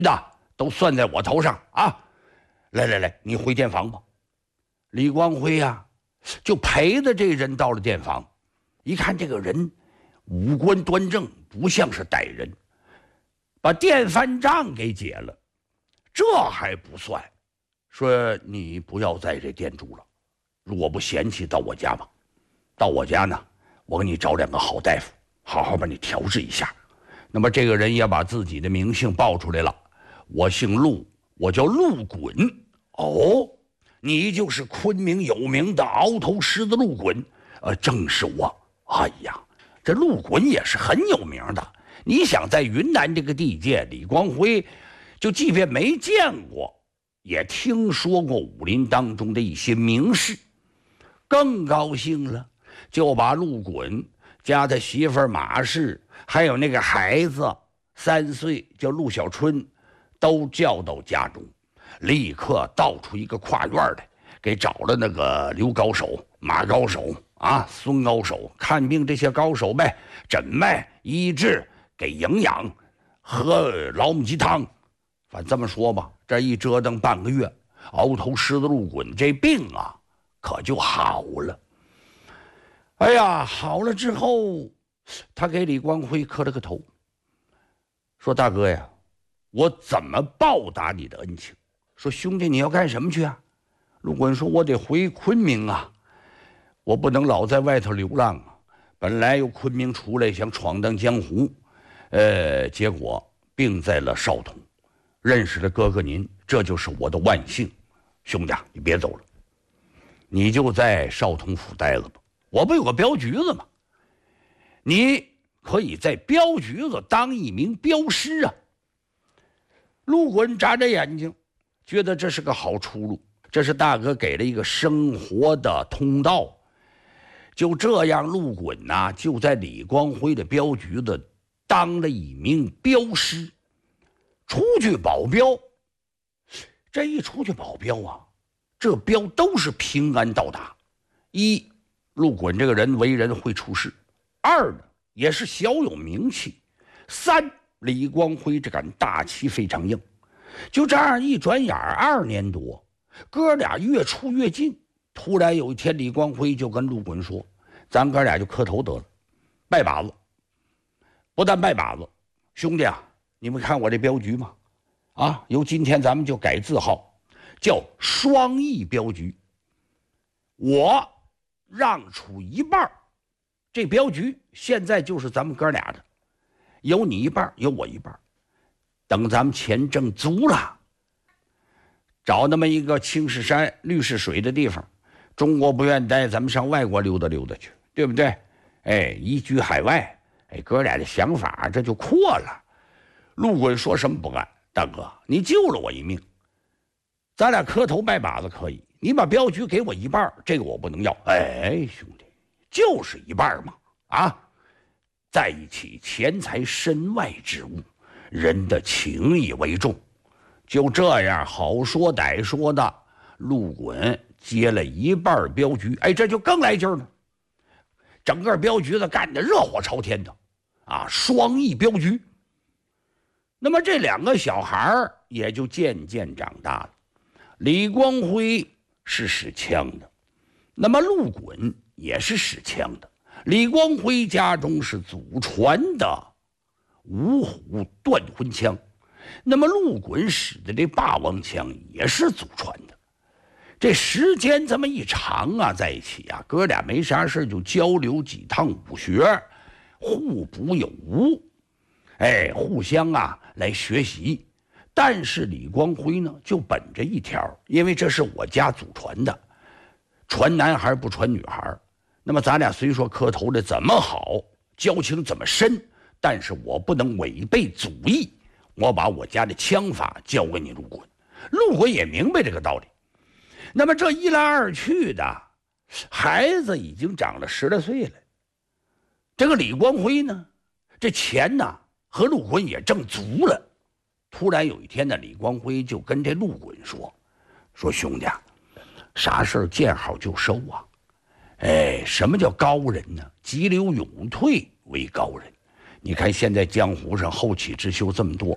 那都算在我头上啊！来来来，你回店房吧。李光辉呀，就陪着这人到了店房，一看这个人五官端正，不像是歹人，把店饭账给结了。这还不算，说你不要在这店住了，如果不嫌弃，到我家吧。到我家呢，我给你找2个好大夫，好好把你调治一下。那么这个人也把自己的名姓报出来了，我姓陆，我叫陆滚。哦，你就是昆明有名的鳌头狮子陆滚？正是我。哎呀，这陆滚也是很有名的。你想在云南这个地界，李光辉就即便没见过，也听说过武林当中的一些名士，更高兴了，就把陆滚加他媳妇马氏，还有那个孩子3岁叫陆小春，都叫到家中，立刻倒出一个跨院来，给找了那个刘高手、马高手啊、孙高手看病这些高手呗，诊脉医治，给营养，喝老母鸡汤。反正这么说吧，这一折腾半个月，鳌头狮子陆滚这病啊，可就好了。哎呀，好了之后，他给李光辉磕了个头，说：“大哥呀，我怎么报答你的恩情？”说：“兄弟，你要干什么去啊？”陆滚说：“我得回昆明啊，我不能老在外头流浪啊。本来由昆明出来想闯荡江湖，结果病在了少统，认识了哥哥您，这就是我的万幸。兄弟，你别走了，你就在少统府待着吧。我不有个镖局子吗？你可以在镖局子当一名镖师啊。”陆滚眨着眼睛，觉得这是个好出路，这是大哥给了一个生活的通道。就这样，陆滚呐，就在李光辉的镖局子当了一名镖师，出去保镖。这一出去保镖啊，这镖都是平安到达。一，陆滚这个人为人会处事；二呢，也是小有名气；三，李光辉这杆大旗非常硬。就这样一转眼2年多，哥俩越处越近。突然有一天，李光辉就跟陆滚说：“咱哥俩就磕头得了，拜把子。不但拜把子，兄弟啊，你们看我这镖局吗？啊，由今天咱们就改字号，叫双翼镖局。我让出一半，这镖局现在就是咱们哥俩的，有你一半，有我一半。等咱们钱挣足了，找那么一个青石山绿是水的地方，中国不愿待，咱们上外国溜达溜达去，对不对？移居海外，哥俩的想法这就阔了。”陆滚说什么不干，大哥，你救了我一命，咱俩磕头拜把子可以，你把镖局给我一半，这个我不能要。兄弟，就是一半嘛，啊，在一起钱财身外之物，人的情义为重。就这样，好说歹说的，陆滚接了一半镖局，这就更来劲儿了。整个镖局子干得热火朝天的啊，双翼镖局。那么这2个小孩也就渐渐长大了。李光辉是使枪的，那么陆滚也是使枪的。李光辉家中是祖传的五虎断魂枪，那么陆滚使的这霸王枪也是祖传的。这时间这么一长啊，在一起啊，哥俩没啥事就交流几趟武学，互补有无，互相啊来学习。但是李光辉呢，就本着一条，因为这是我家祖传的，传男孩不传女孩。那么咱俩虽说磕头的怎么好，交情怎么深，但是我不能违背祖义，我把我家的枪法交给你陆滚。陆滚也明白这个道理。那么这一来二去的，孩子已经长了10来岁了。这个李光辉呢，这钱呢和陆滚也挣足了。突然有一天呢，李光辉就跟这陆滚说：“兄弟啊，啥事见好就收啊。什么叫高人呢？急流勇退为高人。你看现在江湖上后起之秀这么多，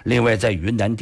另外，在云南